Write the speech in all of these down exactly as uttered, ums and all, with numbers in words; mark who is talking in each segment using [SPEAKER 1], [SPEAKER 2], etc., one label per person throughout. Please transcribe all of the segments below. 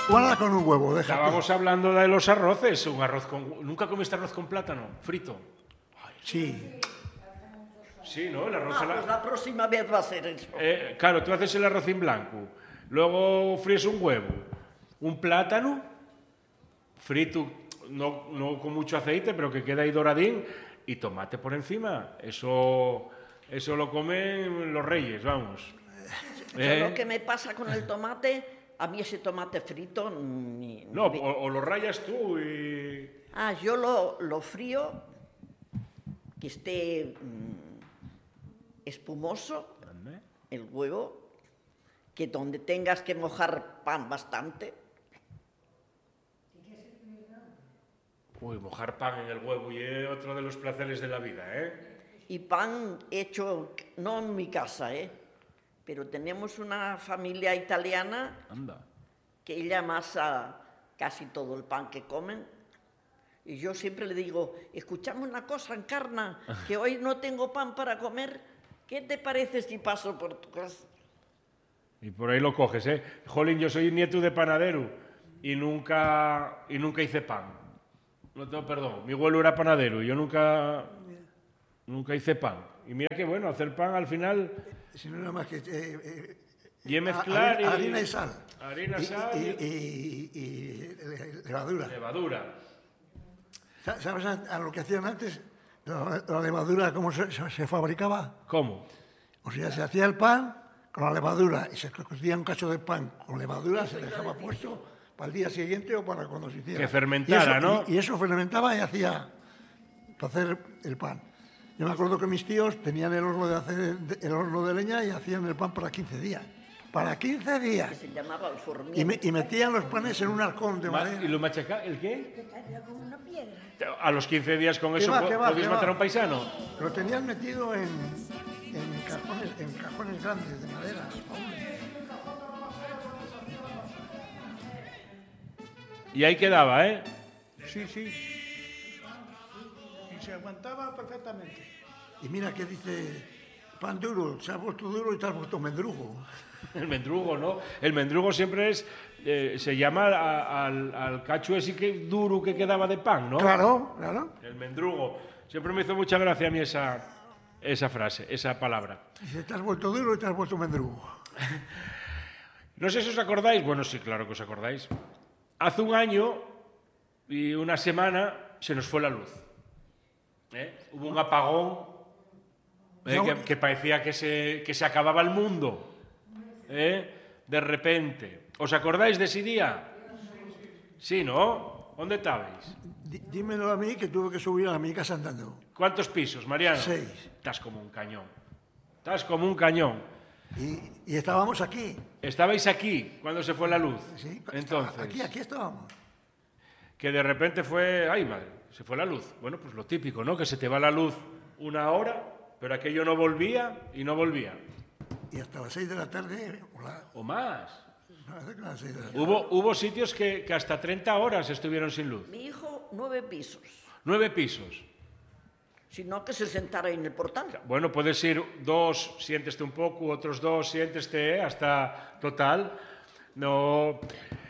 [SPEAKER 1] Guarda con un huevo, déjate.
[SPEAKER 2] Estábamos hablando de los arroces. Un arroz con... ¿Nunca comiste arroz con plátano frito? Ay,
[SPEAKER 1] sí.
[SPEAKER 2] Sí, ¿no? El arroz
[SPEAKER 3] Ah,
[SPEAKER 2] a la...
[SPEAKER 3] pues la próxima vez va a ser eso.
[SPEAKER 2] Eh, claro, tú haces el arroz en blanco, luego fríes un huevo, un plátano frito, no, no con mucho aceite, pero que queda ahí doradín, y tomate por encima. Eso, eso lo comen los reyes, vamos.
[SPEAKER 3] ¿Eh?
[SPEAKER 2] ¿Eh?
[SPEAKER 3] Lo que me pasa con el tomate, a mí ese tomate frito... Ni,
[SPEAKER 2] No,
[SPEAKER 3] ni...
[SPEAKER 2] o, o lo rayas tú y...
[SPEAKER 3] Ah, yo lo, lo frío, que esté mmm, espumoso, el huevo, que donde tengas que mojar pan bastante.
[SPEAKER 2] Uy, mojar pan en el huevo y es otro de los placeres de la vida, ¿eh?
[SPEAKER 3] Y pan hecho, no en mi casa, ¿eh? Pero tenemos una familia italiana.
[SPEAKER 2] Anda.
[SPEAKER 3] Que ella amasa casi todo el pan que comen. Y yo siempre le digo, escuchame una cosa, Encarna, que hoy no tengo pan para comer. ¿Qué te parece si paso por tu casa?
[SPEAKER 2] Y por ahí lo coges, ¿eh? Jolín, yo soy nieto de panadero y nunca, y nunca hice pan. No tengo perdón. Mi abuelo era panadero y yo nunca, nunca hice pan. Y mira qué bueno, hacer pan al final...
[SPEAKER 1] Si no era más que... Eh, eh,
[SPEAKER 2] y mezclar
[SPEAKER 1] harina,
[SPEAKER 2] y...
[SPEAKER 1] Harina y sal.
[SPEAKER 2] Harina,
[SPEAKER 1] y,
[SPEAKER 2] sal...
[SPEAKER 1] Y, y, y, y levadura.
[SPEAKER 2] Levadura.
[SPEAKER 1] ¿Sabes a, a lo que hacían antes? La, la levadura, ¿cómo se, se fabricaba?
[SPEAKER 2] ¿Cómo?
[SPEAKER 1] O sea, se hacía el pan con la levadura y se cocía un cacho de pan con levadura, se dejaba puesto para el día siguiente o para cuando se hiciera.
[SPEAKER 2] Que fermentara,
[SPEAKER 1] y eso,
[SPEAKER 2] ¿no?
[SPEAKER 1] Y, y eso fermentaba y hacía para hacer el pan. Yo me acuerdo que mis tíos tenían el horno de, hacer, el horno de leña y hacían el pan para quince días. Para quince días.
[SPEAKER 3] Que se llamaba el formiento.
[SPEAKER 1] Y, me, y metían los panes en un arcón de
[SPEAKER 2] Ma
[SPEAKER 1] madera.
[SPEAKER 2] ¿Y lo machacaban? ¿El qué?
[SPEAKER 4] Que caía como una piedra.
[SPEAKER 2] A los quince días con eso
[SPEAKER 1] va,
[SPEAKER 2] po
[SPEAKER 1] va,
[SPEAKER 2] podéis matar
[SPEAKER 1] va.
[SPEAKER 2] a un paisano.
[SPEAKER 1] Lo tenían metido en, en, cajones, en cajones grandes de madera.
[SPEAKER 2] Y ahí quedaba, ¿eh?
[SPEAKER 5] Sí, sí. Y se aguantaba perfectamente.
[SPEAKER 1] Y mira que dice, pan duro, se ha vuelto duro y te has vuelto mendrugo.
[SPEAKER 2] El mendrugo, ¿no? El mendrugo siempre es, eh, se llama a, al, al cacho ese que duro que quedaba de pan, ¿no?
[SPEAKER 1] Claro, claro.
[SPEAKER 2] El mendrugo. Siempre me hizo mucha gracia a mí esa, esa frase, esa palabra.
[SPEAKER 1] Dice, te has vuelto duro y te has vuelto mendrugo.
[SPEAKER 2] No sé si os acordáis, bueno, sí, claro que os acordáis. Hace un año y una semana se nos fue la luz. ¿Eh? Hubo un apagón ¿eh?
[SPEAKER 1] No.
[SPEAKER 2] que, que parecía que se, que se acababa el mundo. ¿Eh? De repente. ¿Os acordáis de ese día? Sí, ¿no? ¿Dónde estabais?
[SPEAKER 1] D dímelo a mí que tuve que subir a mi casa andando.
[SPEAKER 2] ¿Cuántos pisos, Mariano?
[SPEAKER 1] Seis.
[SPEAKER 2] Estás como un cañón. Estás como un cañón.
[SPEAKER 1] Y, y estábamos aquí.
[SPEAKER 2] Estabais aquí cuando se fue la luz.
[SPEAKER 1] ¿Sí?
[SPEAKER 2] Entonces,
[SPEAKER 1] Aquí, aquí estábamos.
[SPEAKER 2] que de repente fue, ay madre, se fue la luz. Bueno, pues lo típico, ¿no? Que se te va la luz una hora, pero aquello no volvía y no volvía.
[SPEAKER 1] Y hasta las seis de la tarde... O, la,
[SPEAKER 2] O más.
[SPEAKER 1] a las seis de la tarde.
[SPEAKER 2] Hubo, hubo sitios que, que hasta treinta horas estuvieron sin luz.
[SPEAKER 3] Mi hijo, nueve pisos.
[SPEAKER 2] Nueve pisos.
[SPEAKER 3] Sino que se sentara en el portal.
[SPEAKER 2] Bueno, puedes ir dos, siénteste un poco, otros dos, siénteste, ¿eh? Hasta total. No...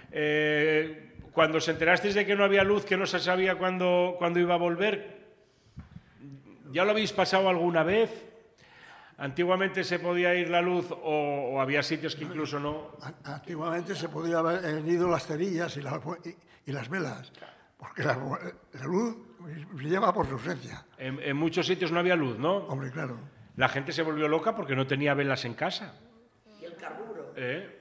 [SPEAKER 2] Eh, cuando os enterasteis de que no había luz, que no se sabía cuándo, cuándo iba a volver, ¿ya lo habéis pasado alguna vez? Antiguamente se podía ir la luz o, o había sitios que incluso no.
[SPEAKER 1] Antiguamente se podía haber ido las cerillas y, la, y, y las velas, porque la, la luz brillaba por su ausencia.
[SPEAKER 2] En, en muchos sitios no había luz, ¿no?
[SPEAKER 1] Hombre, claro.
[SPEAKER 2] La gente se volvió loca porque no tenía velas en casa.
[SPEAKER 3] Y el carburo.
[SPEAKER 2] ¿Eh?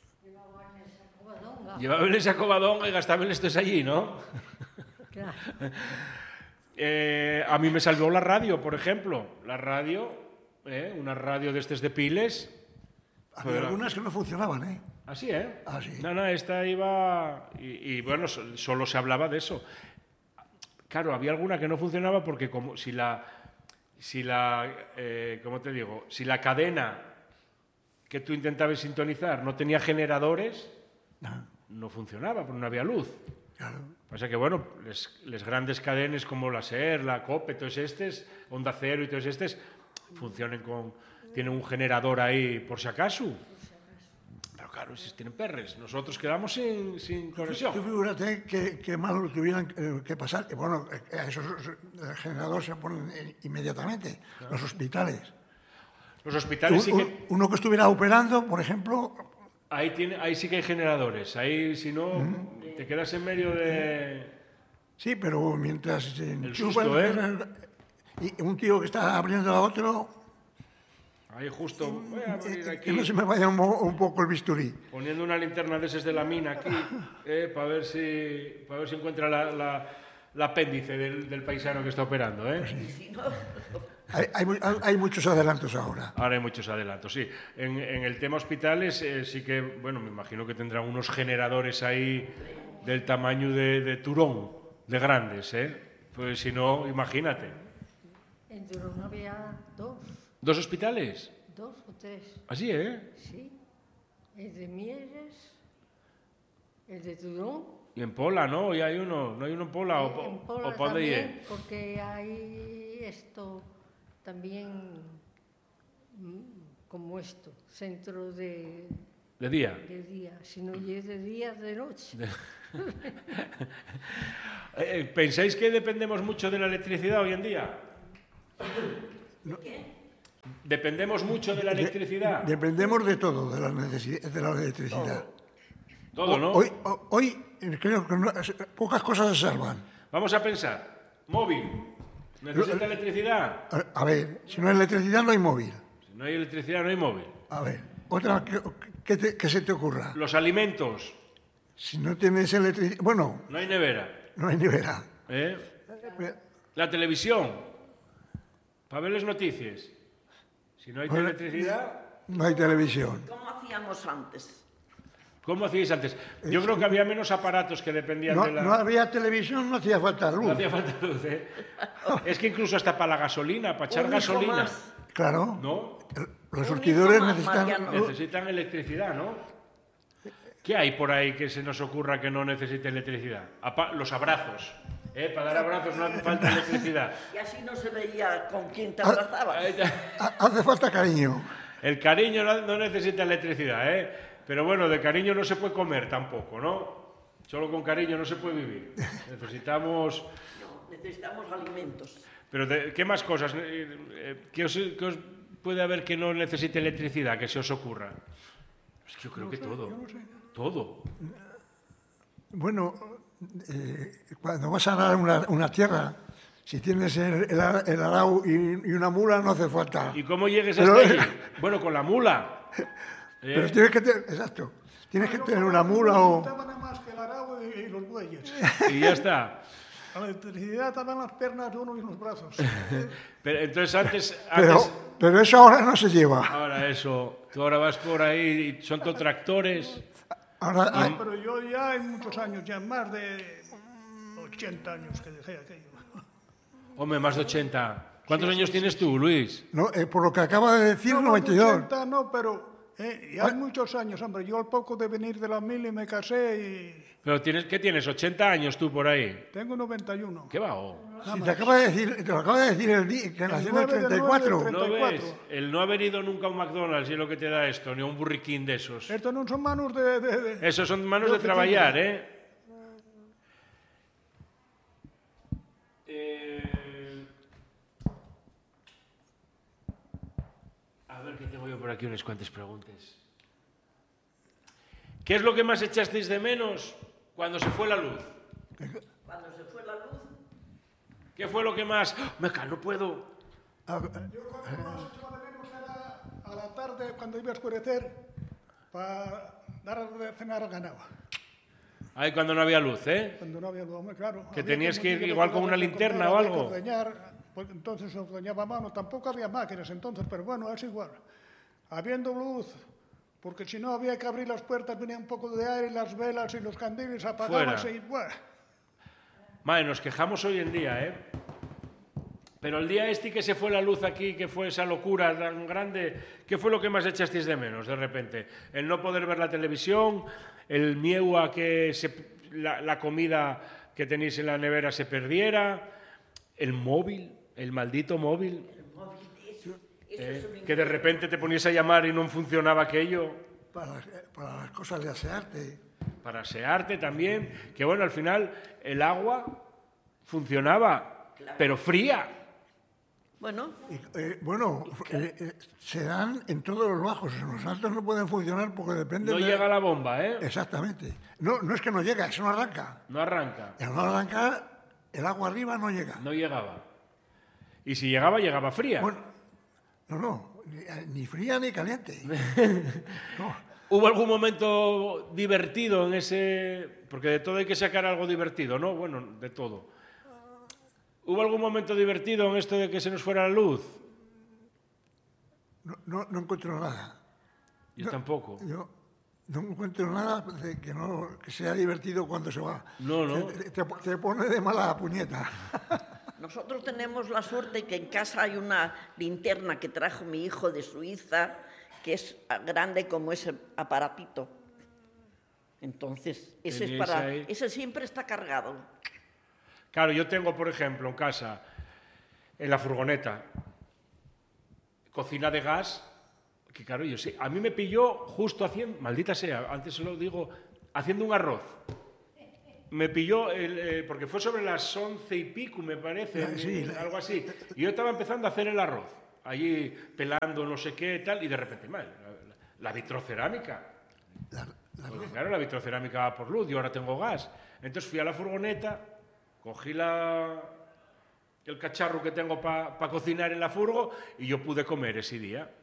[SPEAKER 2] Llevaban esa cobadón y gastaban estos allí, ¿no?
[SPEAKER 4] Claro.
[SPEAKER 2] eh, a mí me salvó la radio, por ejemplo. La radio, ¿eh? Una radio de estos de piles.
[SPEAKER 1] Había
[SPEAKER 2] Pero...
[SPEAKER 1] algunas que no funcionaban, ¿eh?
[SPEAKER 2] Así, ¿eh?
[SPEAKER 1] Así.
[SPEAKER 2] No, no, esta iba... Y, y bueno, so, solo se hablaba de eso. Claro, había alguna que no funcionaba porque como si la... Si la eh, ¿cómo te digo? Si la cadena que tú intentabas sintonizar no tenía generadores,
[SPEAKER 1] No.
[SPEAKER 2] no funcionaba, porque no había luz.
[SPEAKER 1] Claro.
[SPEAKER 2] Pasa que, bueno, les, les grandes cadenes como la SER, la COPE, todos estos, Onda Cero y todos estos, funcionen con... Tienen un generador ahí por si acaso. Pero claro, esos tienen perres. Nosotros quedamos sin, sin conexión.
[SPEAKER 1] Tú figúrate que, que mal lo tuvieran eh, que pasar. Y bueno, eh, a esos eh, generadores se ponen eh, inmediatamente, claro. Los hospitales.
[SPEAKER 2] Los hospitales
[SPEAKER 1] un,
[SPEAKER 2] sí que...
[SPEAKER 1] Uno que estuviera operando, por ejemplo...
[SPEAKER 2] Ahí, tiene, ahí sí que hay generadores. Ahí, si no, mm. te quedas en medio de...
[SPEAKER 1] Sí, pero mientras... Se
[SPEAKER 2] el susto, ¿eh?
[SPEAKER 1] Y un tío que está abriendo a otro...
[SPEAKER 2] Ahí justo, voy a abrir aquí.
[SPEAKER 1] Que no se me vaya un, un poco el bisturí.
[SPEAKER 2] Poniendo una linterna de esas de la mina aquí, eh, para ver si para ver si encuentra la, la, la apéndice del, del paisano que está operando. ¿eh?
[SPEAKER 1] Sí. hay, hay, hay muchos adelantos ahora.
[SPEAKER 2] Ahora hay muchos adelantos, sí. En, en el tema hospitales eh, sí que, bueno, me imagino que tendrán unos generadores ahí del tamaño de, de Turón, de grandes, ¿eh? Pues si no, imagínate.
[SPEAKER 4] En Turón había dos.
[SPEAKER 2] ¿Dos hospitales?
[SPEAKER 4] Dos o tres.
[SPEAKER 2] ¿Así, eh?
[SPEAKER 4] Sí. El de Mieres, el de Turón.
[SPEAKER 2] Y en Pola, ¿no? Y hay uno, ¿no hay uno en Pola?
[SPEAKER 4] Eh,
[SPEAKER 2] O,
[SPEAKER 4] en Pola
[SPEAKER 2] o
[SPEAKER 4] también, porque hay esto también como esto, centro de...
[SPEAKER 2] ¿De día?
[SPEAKER 4] De día, si no es de día, de noche.
[SPEAKER 2] eh, ¿Pensáis que dependemos mucho de la electricidad hoy en día?
[SPEAKER 1] No.
[SPEAKER 2] ¿Dependemos mucho de la electricidad?
[SPEAKER 1] De, dependemos de todo, de la, de la electricidad.
[SPEAKER 2] Todo, todo ¿no?
[SPEAKER 1] Hoy, hoy creo que no, pocas cosas se salvan.
[SPEAKER 2] Vamos a pensar. Móvil. ¿Necesita electricidad?
[SPEAKER 1] A, a ver, si no hay electricidad no hay móvil.
[SPEAKER 2] Si no hay electricidad no hay móvil.
[SPEAKER 1] A ver, otra que, que, te, que se te ocurra.
[SPEAKER 2] Los alimentos.
[SPEAKER 1] Si no tienes electricidad... Bueno...
[SPEAKER 2] No hay nevera.
[SPEAKER 1] No hay nevera.
[SPEAKER 2] ¿Eh? La televisión. Para ver las noticias. Si no hay bueno, electricidad...
[SPEAKER 1] No hay televisión.
[SPEAKER 3] ¿Cómo hacíamos antes?
[SPEAKER 2] ¿Cómo hacíais antes? Yo es, creo que había menos aparatos que dependían
[SPEAKER 1] no,
[SPEAKER 2] de la...
[SPEAKER 1] No había televisión, no hacía falta luz.
[SPEAKER 2] No hacía falta luz, ¿eh? Es que incluso hasta para la gasolina, para echar gasolina.
[SPEAKER 3] Más.
[SPEAKER 1] Claro.
[SPEAKER 2] ¿No?
[SPEAKER 1] Los surtidores
[SPEAKER 3] más,
[SPEAKER 1] necesitan...
[SPEAKER 3] Mariano.
[SPEAKER 2] Necesitan electricidad, ¿no? ¿Qué hay por ahí que se nos ocurra que no necesite electricidad? Apa los abrazos. ¿Eh? Para dar abrazos no hace falta electricidad.
[SPEAKER 3] Y así no se veía con quién te abrazabas.
[SPEAKER 1] Hace falta cariño.
[SPEAKER 2] El cariño no, no necesita electricidad, ¿eh? Pero bueno, de cariño no se puede comer tampoco, ¿no? Solo con cariño no se puede vivir. Necesitamos...
[SPEAKER 3] No, necesitamos alimentos.
[SPEAKER 2] Pero, de, ¿qué más cosas? ¿Qué os, qué os puede haber que no necesite electricidad, que se os ocurra? Pues yo creo
[SPEAKER 5] no
[SPEAKER 2] que
[SPEAKER 5] sé,
[SPEAKER 2] todo.
[SPEAKER 5] Yo no sé.
[SPEAKER 2] Todo.
[SPEAKER 1] Bueno, eh, cuando vas a dar una, una tierra, si tienes el, el, el arao y, y una mula, no hace falta.
[SPEAKER 2] ¿Y cómo llegues
[SPEAKER 1] Pero,
[SPEAKER 2] hasta allí? Bueno, con la mula. ¿Eh?
[SPEAKER 1] Pero tienes que tener, exacto, tienes que
[SPEAKER 5] Yo
[SPEAKER 1] tener
[SPEAKER 5] no,
[SPEAKER 1] una mula
[SPEAKER 5] no
[SPEAKER 1] o...
[SPEAKER 5] necesitaba nada más que el arao y, y los bueyes.
[SPEAKER 2] Y ya está.
[SPEAKER 5] A la electricidad estaban las piernas de uno y los brazos.
[SPEAKER 2] Pero entonces antes...
[SPEAKER 1] Pero,
[SPEAKER 2] antes
[SPEAKER 1] pero eso ahora no se lleva.
[SPEAKER 2] ahora eso, tú ahora vas por ahí y son todos tractores.
[SPEAKER 1] Ahora
[SPEAKER 5] Ah,
[SPEAKER 1] hay,
[SPEAKER 5] pero yo ya hay muchos años, ya más de ochenta años que dejé aquello.
[SPEAKER 2] Hombre, más de ochenta. ¿Cuántos años tienes tú, Luis?
[SPEAKER 1] no, eh, por lo que acaba de decir,
[SPEAKER 5] No,
[SPEAKER 1] noventa y dos.
[SPEAKER 5] ochenta no, pero eh, ya hay muchos años, hombre. Yo al poco de venir de la mili me casé y
[SPEAKER 2] Pero tienes, ¿qué tienes? ¿ochenta años tú por ahí?
[SPEAKER 5] tengo noventa y uno.
[SPEAKER 2] ¿Qué va? Oh.
[SPEAKER 1] Si te acaba de decir, te lo acaba de decir el día que nació en el
[SPEAKER 5] nueve del
[SPEAKER 1] treinta y cuatro.
[SPEAKER 5] nueve del
[SPEAKER 2] ¿No
[SPEAKER 5] treinta y
[SPEAKER 2] ves?
[SPEAKER 5] cuatro.
[SPEAKER 2] El no haber ido nunca a un McDonald's y es lo que te da esto, ni a un burriquín de esos.
[SPEAKER 5] Estos no son manos de... de, de
[SPEAKER 2] Esos son manos
[SPEAKER 5] de
[SPEAKER 2] de
[SPEAKER 5] oficina.
[SPEAKER 2] trabajar, ¿eh? eh... A ver, que tengo yo por aquí unas cuantas preguntas. ¿Qué es lo que más echasteis de menos cuando se fue la luz?
[SPEAKER 3] Cuando se fue la luz,
[SPEAKER 2] ¿Qué fue lo que más? ¡Oh, meca, no puedo!
[SPEAKER 1] Ah,
[SPEAKER 5] Yo cuando más echaba de menos era a la tarde, cuando iba a oscurecer, para dar de cenar al ganado.
[SPEAKER 2] Ahí cuando no había luz, ¿eh?
[SPEAKER 5] Cuando no había luz, hombre, claro.
[SPEAKER 2] Que
[SPEAKER 5] Había
[SPEAKER 2] tenías que ir
[SPEAKER 5] montillo
[SPEAKER 2] igual
[SPEAKER 5] le
[SPEAKER 2] con una
[SPEAKER 5] tocaba
[SPEAKER 2] linterna
[SPEAKER 5] ordeñar,
[SPEAKER 2] o
[SPEAKER 5] había que
[SPEAKER 2] algo.
[SPEAKER 5] ordeñar, porque entonces se ordeñaba a mano. Tampoco había máquinas entonces, pero bueno, es igual. Habiendo luz, porque si no había que abrir las puertas, venía un poco de aire, las velas y los candiles apagábanse y bueno.
[SPEAKER 2] Madre, nos quejamos hoy en día, ¿eh? Pero el día este que se fue la luz aquí, que fue esa locura tan grande, ¿qué fue lo que más echasteis de menos de repente? El no poder ver la televisión, el miedo a que se, la, la comida que tenéis en la nevera se perdiera, el móvil, el maldito móvil,
[SPEAKER 3] el móvil, eso, eso
[SPEAKER 2] ¿eh?
[SPEAKER 3] es un
[SPEAKER 2] Que de repente te ponías a llamar y no funcionaba aquello.
[SPEAKER 1] para, para las cosas de asearte.
[SPEAKER 2] Para asearte también, que bueno, al final el agua funcionaba,
[SPEAKER 3] Claro.
[SPEAKER 2] pero fría.
[SPEAKER 3] Bueno,
[SPEAKER 1] Y, eh, bueno, eh, eh, se dan en todos los bajos, en los altos no pueden funcionar porque depende
[SPEAKER 2] No
[SPEAKER 1] de...
[SPEAKER 2] llega la bomba, ¿eh?
[SPEAKER 1] Exactamente. No, no es que no llega, eso no arranca.
[SPEAKER 2] No arranca,
[SPEAKER 1] El no arranca, el agua arriba no llega.
[SPEAKER 2] no llegaba. Y si llegaba, llegaba fría.
[SPEAKER 1] Bueno, no, no, ni, ni fría ni caliente. No,
[SPEAKER 2] ¿Hubo algún momento divertido en ese...? Porque de todo hay que sacar algo divertido, ¿no? Bueno, de todo. ¿Hubo algún momento divertido en esto de que se nos fuera la luz?
[SPEAKER 1] no, no, no encuentro nada.
[SPEAKER 2] Yo tampoco.
[SPEAKER 1] Yo no encuentro nada de que, no, que sea divertido cuando se va.
[SPEAKER 2] No, no.
[SPEAKER 1] Te, te- te pone de mala puñeta.
[SPEAKER 3] nosotros tenemos la suerte que en casa hay una linterna que trajo mi hijo de Suiza, que es grande como ese aparatito. Entonces, ese, es
[SPEAKER 2] Tenéis
[SPEAKER 3] para,
[SPEAKER 2] ahí.
[SPEAKER 3] ese siempre está cargado.
[SPEAKER 2] Claro, yo tengo, por ejemplo, en casa, en la furgoneta, cocina de gas, que claro, yo sé, a mí me pilló justo haciendo, maldita sea, antes se lo digo, haciendo un arroz. Me pilló, el, eh, porque fue sobre las once y pico, me parece,
[SPEAKER 1] Sí,
[SPEAKER 2] eh, algo así. Y yo estaba empezando a hacer el arroz, allí pelando no sé qué tal, y de repente, mal, la, la, la vitrocerámica.
[SPEAKER 1] La- la-
[SPEAKER 2] Porque claro, la vitrocerámica va por luz, yo ahora tengo gas. Entonces fui a la furgoneta, cogí la, el cacharro que tengo para pa cocinar en la furgo y yo pude comer ese día.